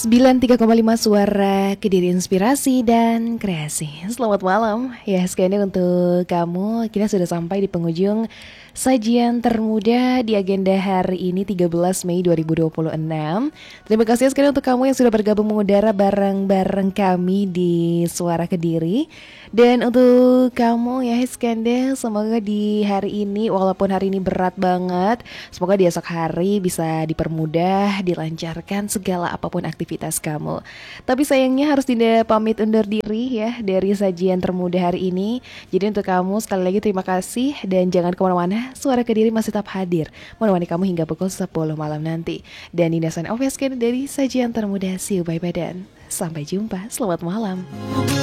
93,5 Suara Kediri Inspirasi dan Kreasi. Selamat malam ya sekalian untuk kamu. Kita sudah sampai di penghujung sajian termuda di agenda hari ini 13 Mei 2026. Terima kasih sekali untuk kamu yang sudah bergabung mengudara bareng-bareng kami di Suara Kediri. Dan untuk kamu ya Iskandar, semoga di hari ini walaupun hari ini berat banget, semoga di esok hari bisa dipermudah, dilancarkan segala apapun aktivitas kamu. Tapi sayangnya harus Dinda pamit undur diri ya dari sajian termuda hari ini. Jadi untuk kamu sekali lagi terima kasih dan jangan kemana-mana. Suara Kediri masih tetap hadir menemani kamu hingga pukul 10 malam nanti. Dan Dinda sign off dari sajian termuda. See you, bye-bye dan sampai jumpa. Selamat malam.